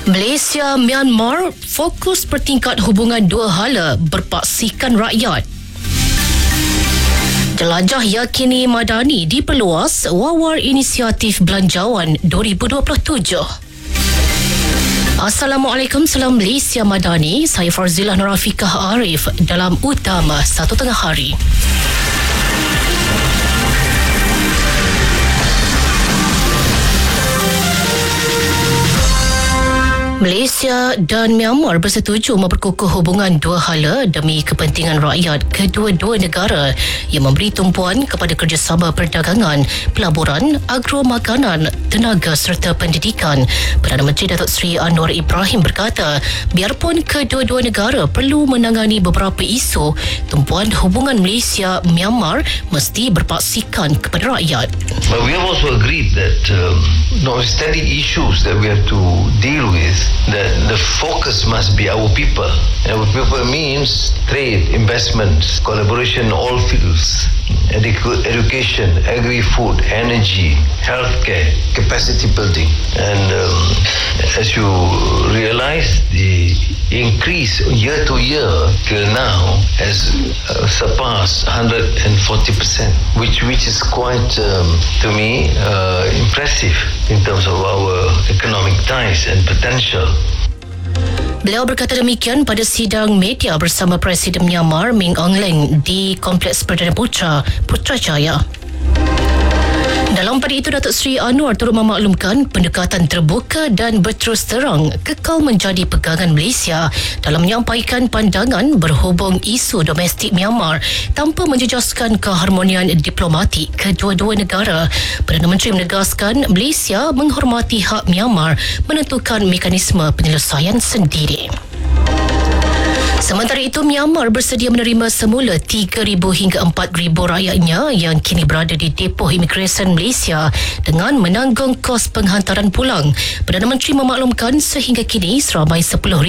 Malaysia Myanmar fokus pertingkat hubungan dua hala berpaksikan rakyat. Jelajah yakini madani diperluas wawar inisiatif belanjawan 2027. Assalamualaikum, salam Malaysia Madani. Saya Farzilah Nurafikah Arif dalam Utama 1 Tengah Hari. Malaysia dan Myanmar bersetuju memperkukuh hubungan dua hala demi kepentingan rakyat kedua-dua negara yang memberi tumpuan kepada kerjasama perdagangan, pelaburan, agromakanan, tenaga serta pendidikan. Perdana Menteri Datuk Seri Anwar Ibrahim berkata, biarpun kedua-dua negara perlu menangani beberapa isu, tumpuan hubungan Malaysia-Myanmar mesti berpaksikan kepada rakyat. But we have also agreed that notwithstanding issues that we have to deal with, that the focus must be our people. Our people means trade, investments, collaboration in all fields, education, agri-food, energy, healthcare, capacity building. And as you realize, the increase year to year till now has surpassed 140%, which is quite, to me, impressive in terms of our economic ties and potential. Beliau berkata demikian pada sidang media bersama Presiden Myanmar Min Aung Hlaing di Kompleks Perdana Putrajaya. Dalam pada itu, Datuk Seri Anwar turut memaklumkan pendekatan terbuka dan berterus terang kekal menjadi pegangan Malaysia dalam menyampaikan pandangan berhubung isu domestik Myanmar tanpa menjejaskan keharmonian diplomatik kedua-dua negara. Perdana Menteri menegaskan Malaysia menghormati hak Myanmar menentukan mekanisme penyelesaian sendiri. Sementara itu, Myanmar bersedia menerima semula 3,000 hingga 4,000 rakyatnya yang kini berada di depoh imigresen Malaysia dengan menanggung kos penghantaran pulang. Perdana Menteri memaklumkan sehingga kini seramai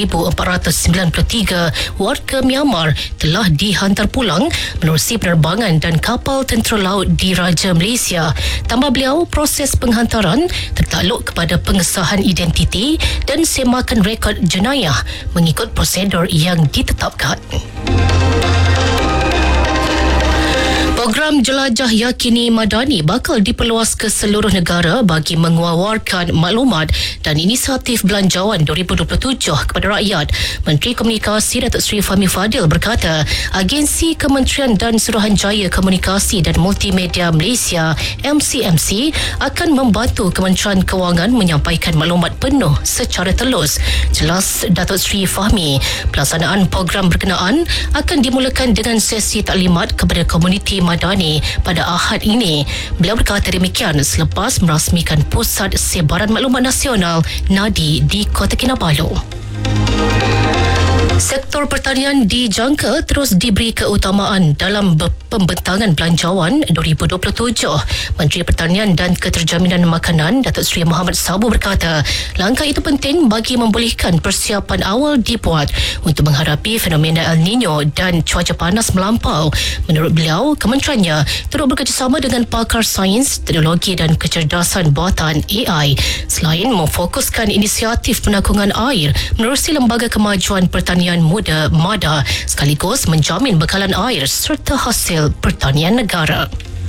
10,493 warga Myanmar telah dihantar pulang menerusi penerbangan dan kapal tentera laut di Raja Malaysia. Tambah beliau, proses penghantaran tertakluk kepada pengesahan identiti dan semakan rekod jenayah mengikut prosedur yang ditetapkan. Program Jelajah Yakini Madani bakal diperluas ke seluruh negara bagi mengeluarkan maklumat dan inisiatif belanjawan 2027 kepada rakyat. Menteri Komunikasi Datuk Seri Fahmi Fadil berkata, Agensi Kementerian dan Suruhanjaya Komunikasi dan Multimedia Malaysia MCMC akan membantu Kementerian Kewangan menyampaikan maklumat penuh secara telus. Jelas Datuk Seri Fahmi, pelaksanaan program berkenaan akan dimulakan dengan sesi taklimat kepada komuniti Madani pada Ahad ini. Beliau berkata demikian selepas merasmikan Pusat Sebaran Maklumat Nasional NADI di Kota Kinabalu. Sektor pertanian dijangka terus diberi keutamaan dalam pembentangan belanjawan 2027. Menteri Pertanian dan Keterjaminan Makanan Datuk Seri Muhammad Sabu berkata, langkah itu penting bagi membolehkan persiapan awal dibuat untuk menghadapi fenomena El Nino dan cuaca panas melampau. Menurut beliau, kementeriannya turut bekerjasama dengan pakar sains, teknologi dan kecerdasan buatan AI selain memfokuskan inisiatif penanggungan air menerusi Lembaga Kemajuan Pertanian Muda MADA sekaligus menjamin bekalan air serta hasil pertanian negara.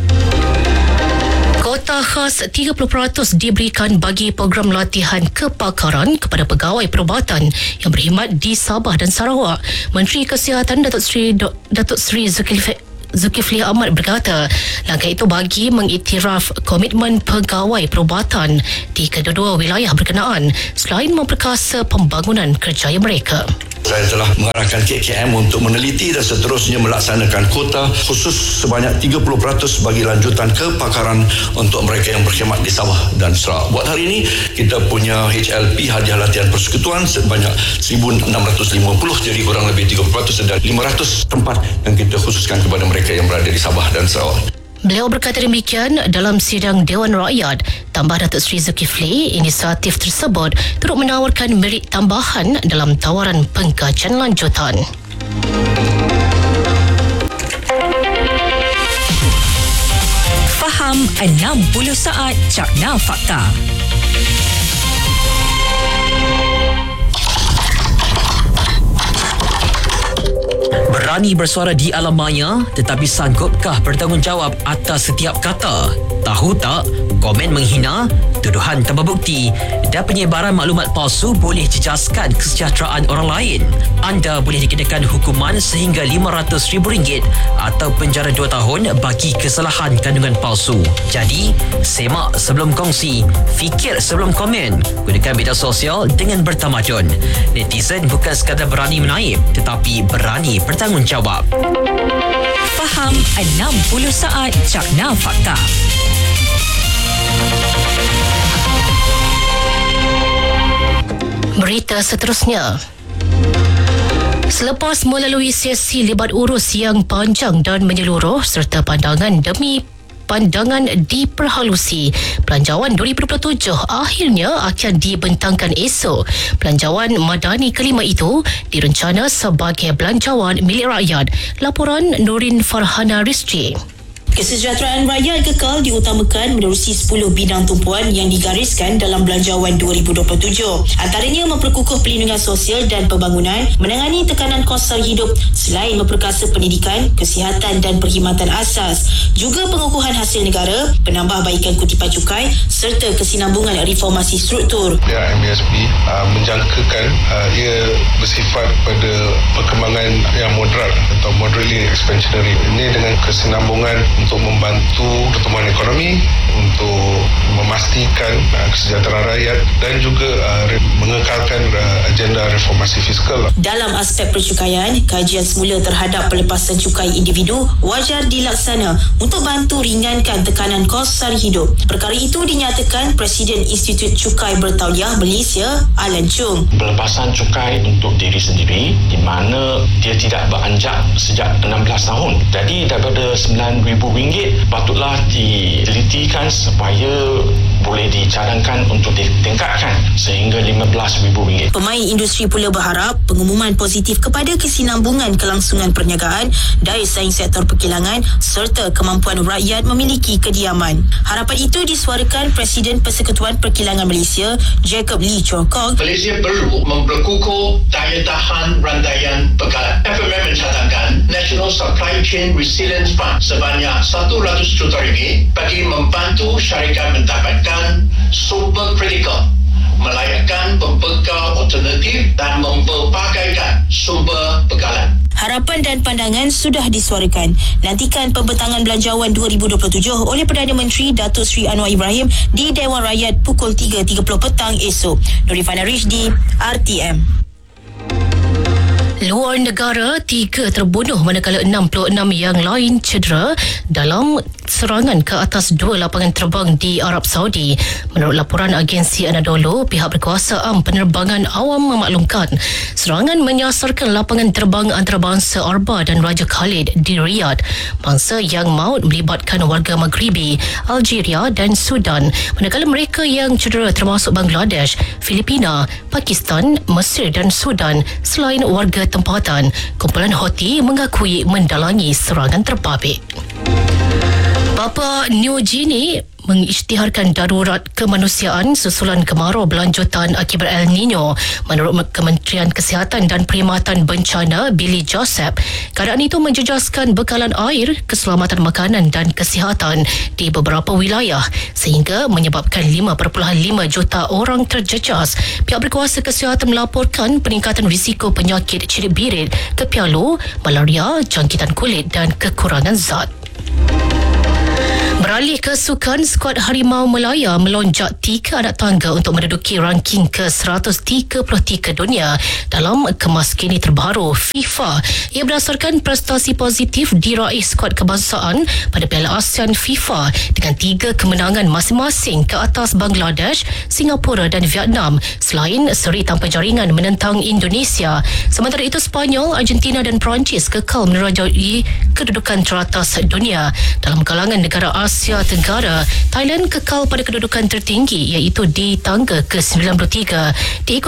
Kota khas 30% diberikan bagi program latihan kepakaran kepada pegawai perubatan yang berkhidmat di Sabah dan Sarawak. Menteri Kesihatan Datuk Seri Zulkifli Ahmad berkata, langkah itu bagi mengiktiraf komitmen pegawai perubatan di kedua-dua wilayah berkenaan selain memperkasa pembangunan kerjaya mereka. Saya telah mengarahkan KKM untuk meneliti dan seterusnya melaksanakan kota khusus sebanyak 30% bagi lanjutan kepakaran untuk mereka yang berkhidmat di Sabah dan Sarawak. Buat hari ini, kita punya HLP hadiah latihan persekutuan sebanyak 1,650, jadi kurang lebih 30% dan 500 tempat yang kita khususkan kepada mereka yang berada di Sabah dan Sarawak. Beliau berkata demikian dalam sidang Dewan Rakyat. Tambah Datuk Seri Zulkifli, inisiatif tersebut turut menawarkan merit tambahan dalam tawaran pengkajian lanjutan. Faham 60 saat Carna Fakta. Berani bersuara di alam maya, tetapi sanggupkah bertanggungjawab atas setiap kata? Tahu tak, komen menghina, tuduhan tanpa bukti dan penyebaran maklumat palsu boleh jejaskan kesejahteraan orang lain. Anda boleh dikenakan hukuman sehingga RM500,000 atau penjara 2 tahun bagi kesalahan kandungan palsu. Jadi, semak sebelum kongsi, fikir sebelum komen. Gunakan media sosial dengan bertamadun. Netizen bukan sekadar berani menaip, tetapi berani bertanggungjawab. Faham 60 saat Cakna Fakta. Berita seterusnya. Selepas melalui sesi libat urus yang panjang dan menyeluruh serta pandangan diperhalusi, Belanjawan 2027 akhirnya akan dibentangkan esok. Belanjawan Madani kelima itu direncana sebagai belanjawan milik rakyat. Laporan Nurin Farhana Rizki. Kesejahteraan rakyat kekal diutamakan menerusi 10 bidang tumpuan yang digariskan dalam Belanjawan 2027. Antaranya memperkukuh pelindungan sosial dan pembangunan, menangani tekanan kos sara hidup selain memperkasa pendidikan, kesihatan dan perkhidmatan asas, juga pengukuhan hasil negara, penambahbaikan kutipan cukai serta kesinambungan reformasi struktur. MASP menjangkakan ia bersifat pada perkembangan yang moderat atau moderately expansionary. Ini dengan kesinambungan untuk membantu pertumbuhan ekonomi, untuk memastikan kesejahteraan rakyat dan juga mengekalkan agenda reformasi fiskal. Dalam aspek percukaian, kajian semula terhadap pelepasan cukai individu wajar dilaksana untuk bantu ringankan tekanan kos sara hidup. Perkara itu dinyatakan Presiden Institut Cukai Bertauliah Malaysia, Alan Chung. Pelepasan cukai untuk diri sendiri di mana dia tidak beranjak sejak 16 tahun. Jadi daripada RM9,000 patutlah ditelitikan supaya boleh dicadangkan untuk ditingkatkan sehingga RM15,000. Pemain industri pula berharap pengumuman positif kepada kesinambungan kelangsungan perniagaan, daya saing sektor perkilangan serta kemampuan rakyat memiliki kediaman. Harapan itu disuarakan Presiden Persekutuan Perkilangan Malaysia, Jacob Lee Chor Kong. Malaysia perlu memperkukuh daya tahan rantaian bekalan. FMM mencatatkan National Supply Chain Resilience Fund sebanyak RM100 juta bagi membantu syarikat mendapatkan sumber kritikal, melayakkan pembekal alternatif dan memperpakaikan sumber bekalan. Harapan dan pandangan sudah disuarakan. Nantikan pembentangan Belanjawan 2027 oleh Perdana Menteri Datuk Seri Anwar Ibrahim di Dewan Rakyat pukul 3.30 petang esok. Nurifana Rizdi, RTM. Luar negara, 3 terbunuh manakala 66 yang lain cedera dalam serangan ke atas 2 lapangan terbang di Arab Saudi. Menurut laporan agensi Anadolu, pihak berkuasa penerbangan awam memaklumkan serangan menyasarkan lapangan terbang antarabangsa Arba dan Raja Khalid di Riyadh. Mangsa yang maut melibatkan warga Maghribi, Algeria dan Sudan, manakala mereka yang cedera termasuk Bangladesh, Filipina, Pakistan, Mesir dan Sudan selain warga tempatan. Kumpulan Houthi mengakui mendalangi serangan terbabit. Papua New Guinea mengisytiharkan darurat kemanusiaan susulan kemarau berlanjutan akibat El Nino. Menurut Kementerian Kesihatan dan Perkhidmatan Bencana Billy Joseph, keadaan itu menjejaskan bekalan air, keselamatan makanan dan kesihatan di beberapa wilayah sehingga menyebabkan 5.5 juta orang terjejas. Pihak berkuasa kesihatan melaporkan peningkatan risiko penyakit ciri birit, kepialu, malaria, jangkitan kulit dan kekurangan zat. Beralih ke sukan, skuad Harimau Melaya melonjak 3 anak tangga untuk menduduki ranking ke-133 dunia dalam kemas kini terbaru FIFA. Ia berdasarkan prestasi positif diraih skuad kebangsaan pada Piala ASEAN FIFA dengan 3 kemenangan masing-masing ke atas Bangladesh, Singapura dan Vietnam selain seri tanpa jaringan menentang Indonesia. Sementara itu, Spanyol, Argentina dan Perancis kekal menerajai kedudukan teratas dunia. Dalam kalangan negara Asia Tenggara, Thailand kekal pada kedudukan tertinggi iaitu di tangga ke-93 diikuti